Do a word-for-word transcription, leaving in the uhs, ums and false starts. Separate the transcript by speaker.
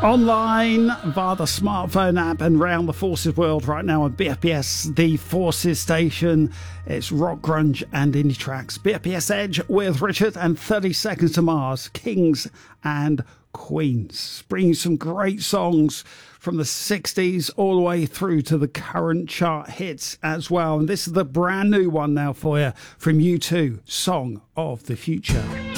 Speaker 1: Online via the smartphone app and round the Forces world right now on B F B S, the Forces station. It's rock, grunge and indie tracks. B F B S Edge with Richard and thirty seconds to Mars, Kings and Queens. Bringing some great songs from the sixties all the way through to the current chart hits as well. And this is the brand new one now for you from U two, Song of the Future.